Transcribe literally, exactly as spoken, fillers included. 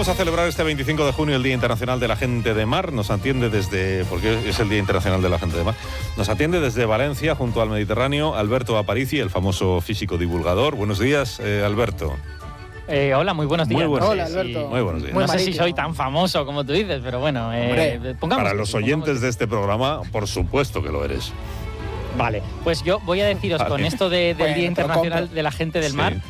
Vamos a celebrar este veinticinco de junio el Día Internacional de la Gente de Mar. Nos atiende desde, porque es el Día Internacional de la Gente de Mar, nos atiende desde Valencia, junto al Mediterráneo, Alberto Aparici, el famoso físico divulgador. Buenos días, eh, Alberto. Eh, hola, muy buenos días. Muy buenos Hola, días. Alberto. Muy buenos días. No sé si soy tan famoso como tú dices, pero bueno, eh, pongamos... Para los oyentes de este programa, por supuesto que lo eres. Vale, pues yo voy a deciros Vale. con esto de, del Bueno, Día pero Internacional compra. de la Gente del Sí. Mar,